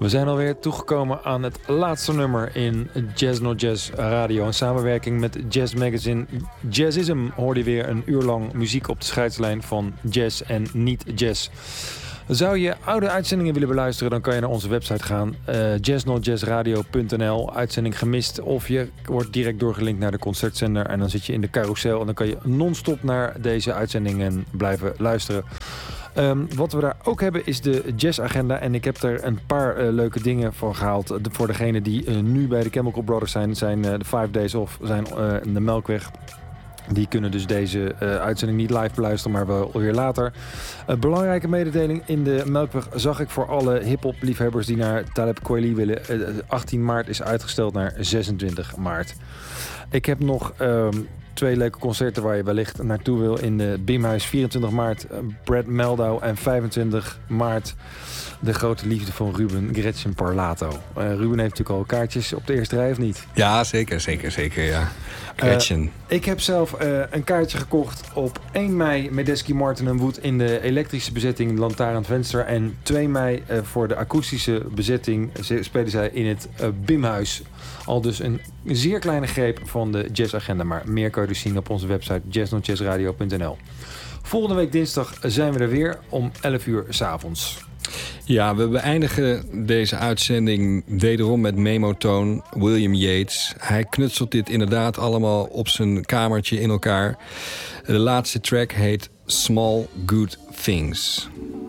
We zijn alweer toegekomen aan het laatste nummer in Jazz No Jazz Radio. In samenwerking met Jazz Magazine Jazzism hoorde je weer een uur lang muziek op de scheidslijn van jazz en niet-jazz. Zou je oude uitzendingen willen beluisteren, dan kan je naar onze website gaan. jazznotjazzradio.nl. Uitzending gemist of je wordt direct doorgelinkt naar de concertzender. En dan zit je in de carousel en dan kan je non-stop naar deze uitzendingen blijven luisteren. Wat we daar ook hebben is de jazzagenda. En ik heb er een paar leuke dingen voor gehaald. Voor degenen die nu bij de Chemical Brothers zijn de 5 Days Off, zijn de Melkweg. Die kunnen dus deze uitzending niet live beluisteren, maar wel weer later. Belangrijke mededeling in de Melkweg zag ik voor alle hiphop liefhebbers die naar Talib Kweli willen. 18 maart is uitgesteld naar 26 maart. Ik heb nog 2 leuke concerten waar je wellicht naartoe wil in de Bimhuis. 24 maart Brad Meldau en 25 maart de grote liefde van Ruben, Gretchen Parlato. Ruben heeft natuurlijk al kaartjes op de eerste rij, of niet? Ja, zeker, ja. Gretchen. Ik heb zelf een kaartje gekocht op 1 mei Medeski, Martin en Wood in de elektrische bezetting Lantaarnvenster. En 2 mei voor de akoestische bezetting spelen zij in het Bimhuis. Al dus een zeer kleine greep van de jazzagenda. Maar meer kan je dus zien op onze website jazznotjazzradio.nl. Volgende week dinsdag zijn we er weer om 11 uur 's avonds. Ja, we beëindigen deze uitzending wederom met memotoon William Yates. Hij knutselt dit inderdaad allemaal op zijn kamertje in elkaar. De laatste track heet Small Good Things.